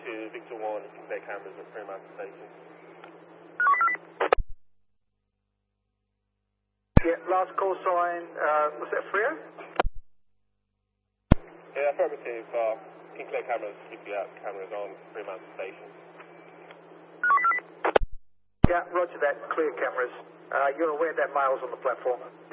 to Victor 1, their cameras at Fremantle Station. Yeah, last call sign, was that Freo? Yeah, affirmative. Sinclair cameras, GPS cameras on Fremantle Station. Yeah, roger that. Clear cameras. You're aware that mail's on the platform?